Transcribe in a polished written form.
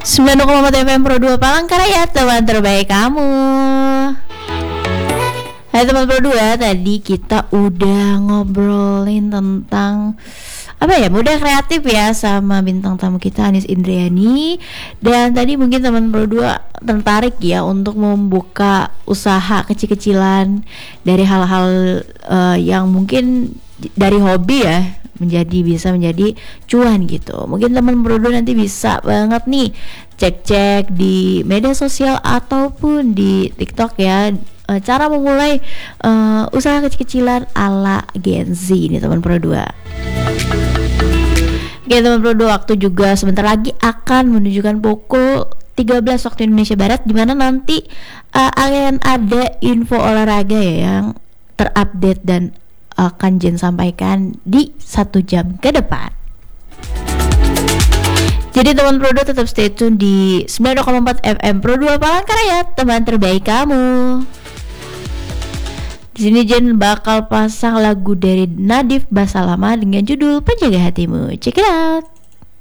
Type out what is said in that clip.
90,4 FM Pro 2 Palangkaraya, teman terbaik kamu. Hai teman Pro 2, tadi kita udah ngobrolin tentang apa ya, muda kreatif ya sama bintang tamu kita Anis Indriani. Dan tadi mungkin teman Pro 2 tertarik ya untuk membuka usaha kecil-kecilan dari hal-hal yang mungkin dari hobi ya bisa menjadi cuan gitu. Mungkin teman Pro 2 nanti bisa banget nih cek-cek di media sosial ataupun di TikTok ya, cara memulai usaha kecil-kecilan ala Gen Z nih teman Pro 2. Oke teman Pro 2, waktu juga sebentar lagi akan menunjukkan pukul 13 waktu Indonesia Barat, dimana nanti akan ada info olahraga ya yang terupdate dan akan Jen sampaikan di 1 jam ke depan. Jadi teman Pro 2 tetap stay tune di 90,4 FM Pro 2 Palangkaraya, teman terbaik kamu. Di sini Jen bakal pasang lagu dari Nadif Basalama dengan judul Penjaga Hatimu. Check it out.